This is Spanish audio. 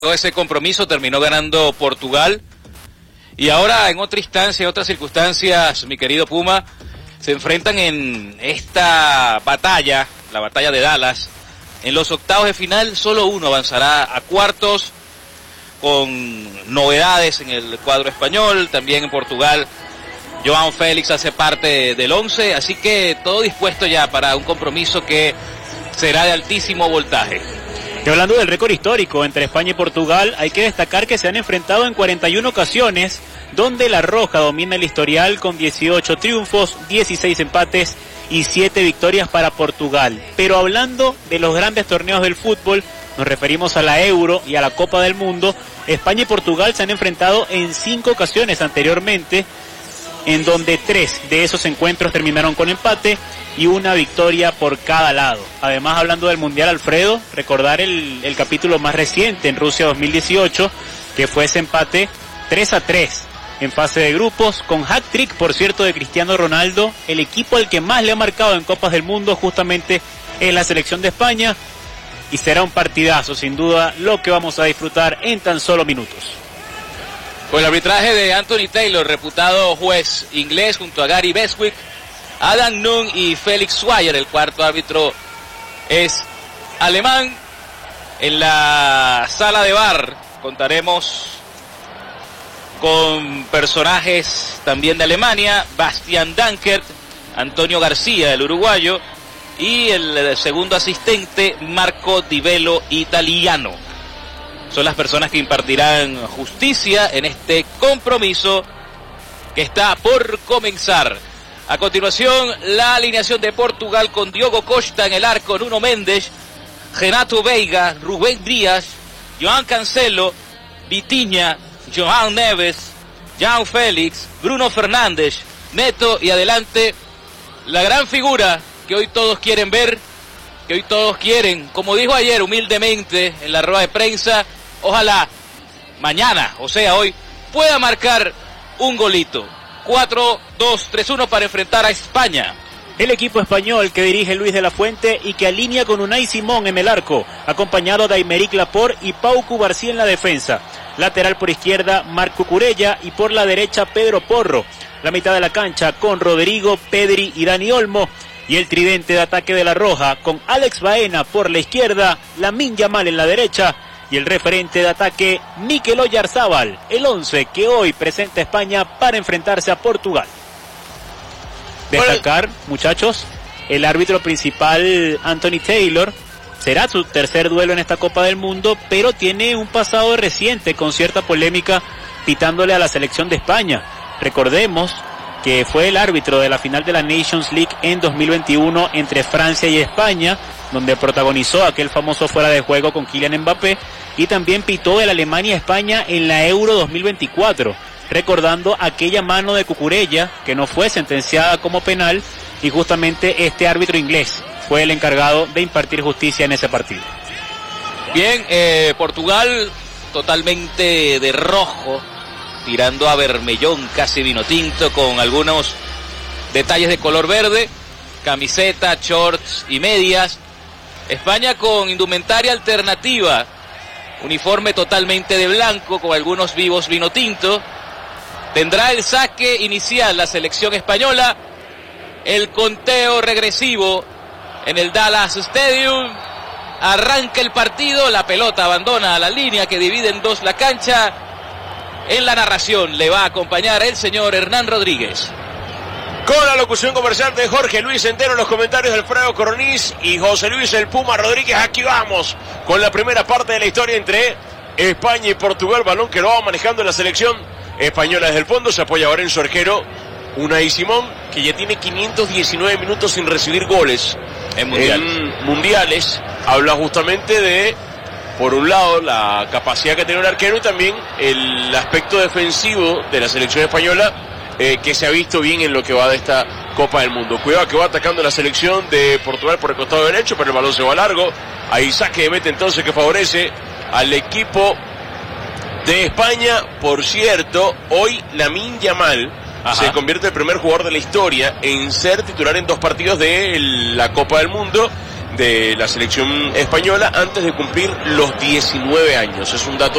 ese compromiso, terminó ganando Portugal. Y ahora en otra instancia, en otras circunstancias, mi querido Puma, se enfrentan en esta batalla, la batalla de Dallas. En los octavos de final solo uno avanzará a cuartos, con novedades en el cuadro español. También en Portugal João Félix hace parte del 11, así que todo dispuesto ya para un compromiso que será de altísimo voltaje. Y hablando del récord histórico entre España y Portugal, hay que destacar que se han enfrentado en 41 ocasiones, donde la Roja domina el historial con 18 triunfos, 16 empates y 7 victorias para Portugal. Pero hablando de los grandes torneos del fútbol, nos referimos a la Euro y a la Copa del Mundo. España y Portugal se han enfrentado en 5 ocasiones anteriormente, en donde 3 de esos encuentros terminaron con empate y una victoria por cada lado. Además, hablando del Mundial, Alfredo, recordar el capítulo más reciente en Rusia 2018, que fue ese empate 3-3 en fase de grupos, con hat-trick, por cierto, de Cristiano Ronaldo. El equipo al que más le ha marcado en Copas del Mundo justamente es la selección de España, y será un partidazo, sin duda, lo que vamos a disfrutar en tan solo minutos. Con el arbitraje de Anthony Taylor, reputado juez inglés, junto a Gary Beswick, Adam Nunn y Felix Swire. El cuarto árbitro es alemán. En la sala de VAR contaremos con personajes también de Alemania: Bastian Dankert, Antonio García, el uruguayo, y el segundo asistente, Marco Di Velo, italiano. Son las personas que impartirán justicia en este compromiso que está por comenzar. A continuación, la alineación de Portugal con Diogo Costa en el arco, Nuno Mendes, Renato Veiga, Rubén Díaz, João Cancelo, Vitinha, João Neves, João Félix, Bruno Fernández, Neto, y adelante la gran figura que hoy todos quieren ver, que hoy todos quieren, como dijo ayer humildemente en la rueda de prensa, ojalá mañana, o sea hoy, pueda marcar un golito. 4-2-3-1 para enfrentar a España. El equipo español que dirige Luis de la Fuente y que alinea con Unai Simón en el arco, acompañado de Aymeric Laporte y Pau Cubarsí en la defensa. Lateral por izquierda, Marc Cucurella, y por la derecha, Pedro Porro. La mitad de la cancha con Rodrigo, Pedri y Dani Olmo. Y el tridente de ataque de la Roja con Alex Baena por la izquierda, Lamine Yamal en la derecha, y el referente de ataque, Mikel Oyarzabal, el 11 que hoy presenta España para enfrentarse a Portugal. Destacar, muchachos, el árbitro principal, Anthony Taylor, será su tercer duelo en esta Copa del Mundo, pero tiene un pasado reciente con cierta polémica pitándole a la selección de España. Recordemos que fue el árbitro de la final de la Nations League en 2021 entre Francia y España, donde protagonizó aquel famoso fuera de juego con Kylian Mbappé, y también pitó el Alemania-España en la Euro 2024, recordando aquella mano de Cucurella que no fue sentenciada como penal, y justamente este árbitro inglés fue el encargado de impartir justicia en ese partido. Bien, Portugal totalmente de rojo, tirando a vermellón, casi vino tinto, con algunos detalles de color verde, camiseta, shorts y medias. España con indumentaria alternativa, uniforme totalmente de blanco, con algunos vivos vino tinto. Tendrá el saque inicial la selección española, el conteo regresivo en el Dallas Stadium. Arranca el partido, la pelota abandona la línea que divide en dos la cancha. En la narración le va a acompañar el señor Hernán Rodríguez. Con la locución comercial de Jorge Luis Centeno, los comentarios de Alfredo Coroniz y José Luis el Puma Rodríguez. Aquí vamos con la primera parte de la historia entre España y Portugal. Balón que lo va manejando la selección española desde el fondo. Se apoya ahora en su arquero Unai Simón, que ya tiene 519 minutos sin recibir goles en mundiales. Habla justamente de, por un lado, la capacidad que tiene el arquero, y también el aspecto defensivo de la selección española, que se ha visto bien en lo que va de esta Copa del Mundo. Cuidado que va atacando la selección de Portugal por el costado derecho, pero el balón se va largo. Ahí saque de meta entonces que favorece al equipo de España. Por cierto, hoy Lamine Yamal se convierte en el primer jugador de la historia en ser titular en 2 partidos de la Copa del Mundo. de la selección española antes de cumplir los 19 años. Es un dato